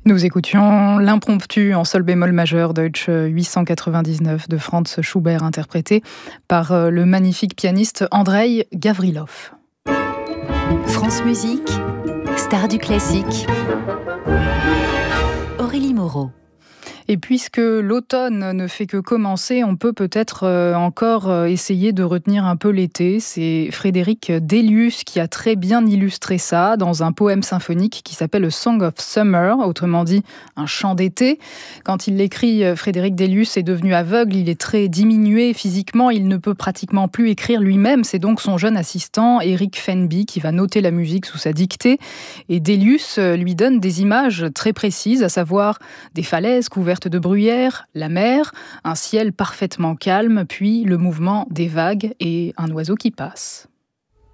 Nous écoutions l'impromptu en sol bémol majeur Deutsche 899 de Franz Schubert, interprété par le magnifique pianiste Andrei Gavrilov. France Musique, star du classique. Aurélie Moreau. Et puisque l'automne ne fait que commencer, on peut peut-être encore essayer de retenir un peu l'été. C'est Frédéric Delius qui a très bien illustré ça dans un poème symphonique qui s'appelle A Song of Summer, autrement dit un chant d'été. Quand il l'écrit, Frédéric Delius est devenu aveugle, il est très diminué physiquement, il ne peut pratiquement plus écrire lui-même. C'est donc son jeune assistant, Eric Fenby, qui va noter la musique sous sa dictée. Et Delius lui donne des images très précises, à savoir des falaises couvertes de bruyère, la mer, un ciel parfaitement calme, puis le mouvement des vagues et un oiseau qui passe.